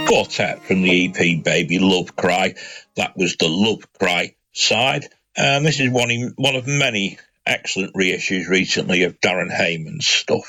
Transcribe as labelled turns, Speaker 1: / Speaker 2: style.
Speaker 1: Quartet from the EP Baby Love Cry. That was the Love Cry side. And this is one of many excellent reissues recently of Darren Hayman's stuff.